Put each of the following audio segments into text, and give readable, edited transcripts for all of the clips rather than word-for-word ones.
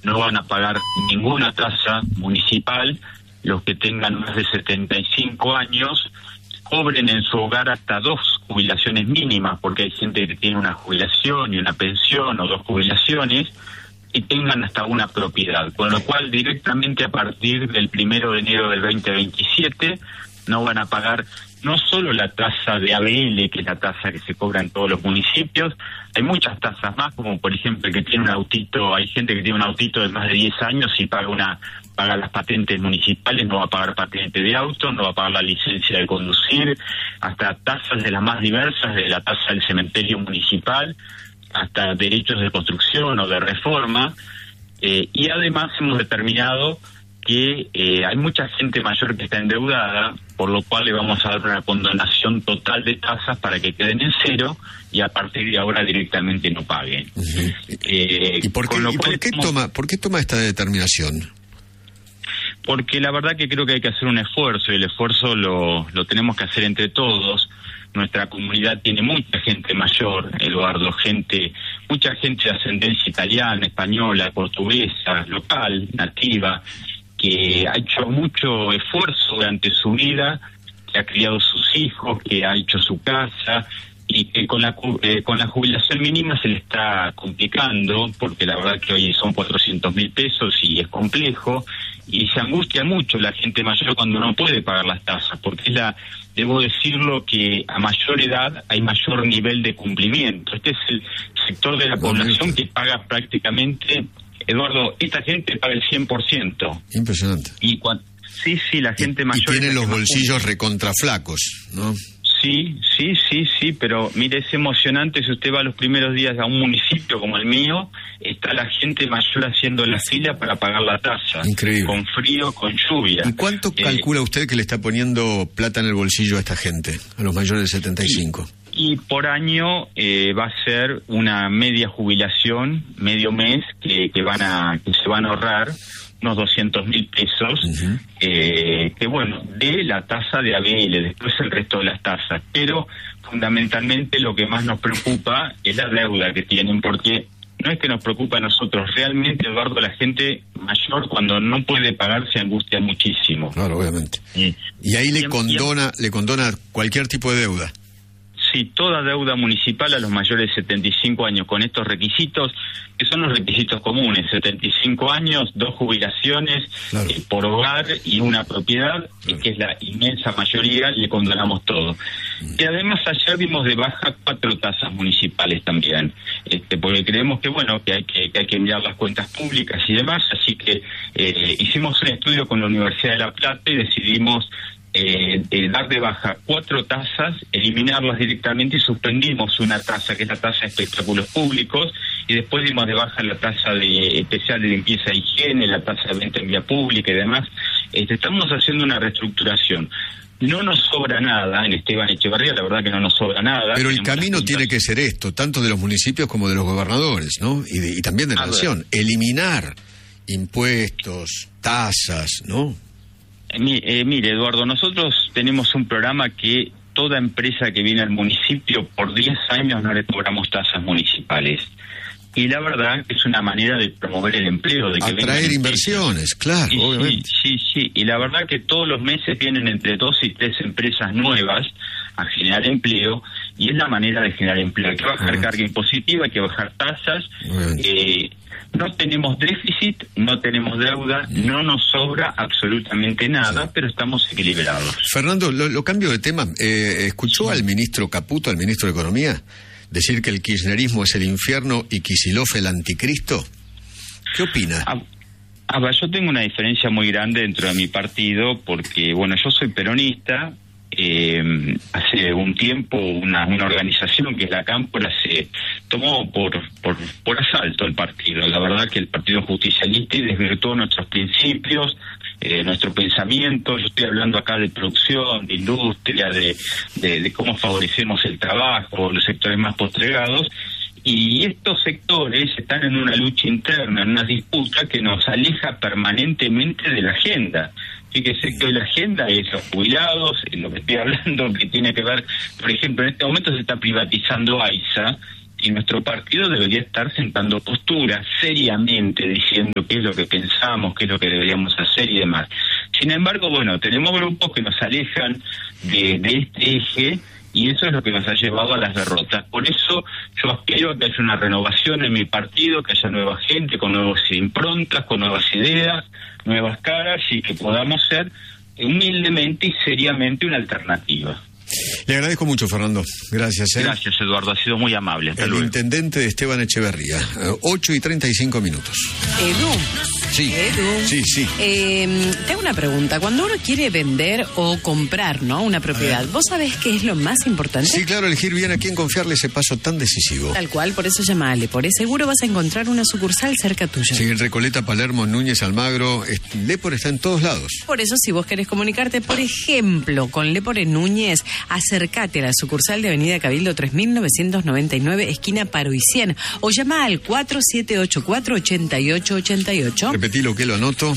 no van a pagar ninguna tasa municipal. Los que tengan más de 75 años cobren en su hogar hasta 2 jubilaciones mínimas, porque hay gente que tiene una jubilación y una pensión o 2 jubilaciones, y tengan hasta una propiedad, con lo cual directamente a partir del 1 de enero del 2027 no van a pagar no solo la tasa de ABL, que es la tasa que se cobra en todos los municipios, hay muchas tasas más, como por ejemplo el que tiene un autito, hay gente que tiene un autito de más de 10 años y paga las patentes municipales, no va a pagar patente de auto, no va a pagar la licencia de conducir, hasta tasas de las más diversas, de la tasa del cementerio municipal, hasta derechos de construcción o de reforma, y además hemos determinado que hay mucha gente mayor que está endeudada, por lo cual le vamos a dar una condonación total de tasas para que queden en cero y a partir de ahora directamente no paguen. Uh-huh. ¿Y por qué toma esta determinación? Porque la verdad que creo que hay que hacer un esfuerzo, y el esfuerzo lo tenemos que hacer entre todos. Nuestra comunidad tiene mucha gente mayor, Eduardo, mucha gente de ascendencia italiana, española, portuguesa, local, nativa, que ha hecho mucho esfuerzo durante su vida, que ha criado sus hijos, que ha hecho su casa, y que con la jubilación mínima se le está complicando, porque la verdad que hoy son 400.000 pesos y es complejo, y se angustia mucho la gente mayor cuando no puede pagar las tasas, porque debo decirlo que a mayor edad hay mayor nivel de cumplimiento. Este es el sector de la población que paga prácticamente, Eduardo, esta gente paga el 100%. Impresionante. Sí, la gente mayor... Y tiene los bolsillos recontraflacos, ¿no? Sí, pero mire, es emocionante si usted va los primeros días a un municipio como el mío, está la gente mayor haciendo la fila para pagar la tasa. Increíble. Con frío, con lluvia. ¿Y cuánto calcula usted que le está poniendo plata en el bolsillo a esta gente, a los mayores de 75? Y por año va a ser una media jubilación, medio mes, que se van a ahorrar unos 200.000 pesos, uh-huh. Que bueno, de la tasa de ABL, después el resto de las tasas, pero fundamentalmente lo que más nos preocupa es la deuda que tienen, porque no es que nos preocupa a nosotros, realmente, Eduardo, la gente mayor cuando no puede pagar se angustia muchísimo. Claro, obviamente. Y ahí le condona cualquier tipo de deuda. Sí, toda deuda municipal a los mayores de 75 años, con estos requisitos, que son los requisitos comunes: 75 años, 2 jubilaciones, claro, por hogar y una propiedad, claro, que es la inmensa mayoría, le condonamos todo. Y además ayer vimos de baja 4 tasas municipales también, porque creemos que hay que mirar las cuentas públicas y demás, así que hicimos un estudio con la Universidad de La Plata y decidimos dar de baja 4 tasas, eliminarlas directamente, y suspendimos una tasa que es la tasa de espectáculos públicos, y después dimos de baja la tasa especial de limpieza e higiene, la tasa de venta en vía pública y demás. Estamos haciendo una reestructuración. No nos sobra nada en Esteban Echeverría, la verdad que no nos sobra nada. Pero el camino tiene que ser esto, tanto de los municipios como de los gobernadores, ¿no? Y también de la nación. Eliminar impuestos, tasas, ¿no? Mire, Eduardo, nosotros tenemos un programa que toda empresa que viene al municipio por 10 años no le cobramos tasas municipales. Y la verdad es una manera de promover el empleo, de que atraer inversiones, claro, obviamente. Sí, y la verdad que todos los meses vienen entre 2 y 3 empresas nuevas a generar empleo, y es la manera de generar empleo. Hay que bajar carga impositiva, hay que bajar tasas. No tenemos déficit, no tenemos deuda, no nos sobra absolutamente nada, pero estamos equilibrados. Fernando, lo cambio de tema. ¿Escuchó al ministro Caputo, al ministro de Economía, decir que el kirchnerismo es el infierno y Kicillof el anticristo? ¿Qué opina? Yo tengo una diferencia muy grande dentro de mi partido, porque, yo soy peronista. Hace un tiempo una organización que es la Cámpora se tomó por asalto el partido. La verdad que el partido justicialista desvirtuó nuestros principios, nuestro pensamiento. Yo estoy hablando acá de producción, de industria, de cómo favorecemos el trabajo, los sectores más postergados. Y estos sectores están en una lucha interna, en una disputa que nos aleja permanentemente de la agenda. Fíjese que la agenda es los jubilados, en lo que estoy hablando, que tiene que ver, por ejemplo, en este momento se está privatizando AISA, y nuestro partido debería estar sentando posturas seriamente, diciendo qué es lo que pensamos, qué es lo que deberíamos hacer y demás. Sin embargo, bueno, tenemos grupos que nos alejan de este eje, y eso es lo que nos ha llevado a las derrotas. Por eso yo aspiro que haya una renovación en mi partido, que haya nueva gente, con nuevas improntas, con nuevas ideas, nuevas caras, y que podamos ser humildemente y seriamente una alternativa. Le agradezco mucho, Fernando. Gracias. Gracias, Eduardo. Ha sido muy amable. Hasta luego. Intendente de Esteban Echeverría. 8:35. Edu. Sí. Edu. Sí. Te hago una pregunta. Cuando uno quiere vender o comprar, ¿no?, una propiedad, ¿vos sabés qué es lo más importante? Sí, claro, elegir bien a quién confiarle ese paso tan decisivo. Tal cual, por eso llama a Lepore. Seguro vas a encontrar una sucursal cerca tuya. Sí, en Recoleta, Palermo, Núñez, Almagro. Lepore está en todos lados. Por eso, si vos querés comunicarte, por ejemplo, con Lepore Núñez, acércate a la sucursal de Avenida Cabildo 3999, esquina Paro y 100, o llama al 4784-8888. Repetilo, que lo anoto.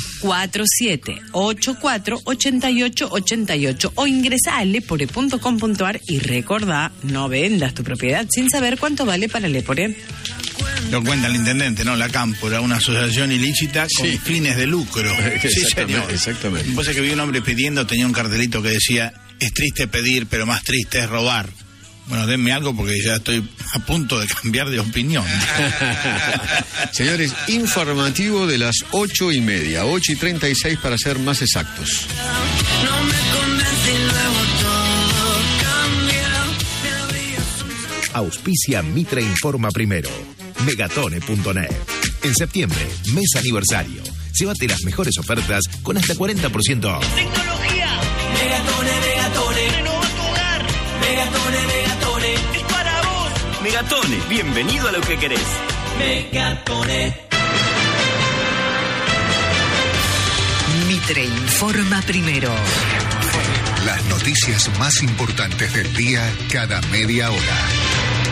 4784-8888, o ingresá a lepore.com.ar y recordá, no vendas tu propiedad sin saber cuánto vale para Lepore. Lo cuenta el intendente, ¿no? La Cámpora, una asociación ilícita con fines de lucro. Sí, señor. Exactamente. Vos sabés que vi un hombre pidiendo, tenía un cartelito que decía: es triste pedir, pero más triste es robar. Bueno, denme algo porque ya estoy a punto de cambiar de opinión. Señores, informativo de las 8:30, 8:36 para ser más exactos. No me convence y luego todo cambia. Auspicia Mitre Informa Primero. Megatone.net. En septiembre, mes aniversario. Llévate las mejores ofertas con hasta 40% off. Tecnología. Megatone. Renova tu hogar. Megatone. Es para vos. Megatone, bienvenido a lo que querés. Megatone. Mitre Informa Primero. Las noticias más importantes del día cada media hora.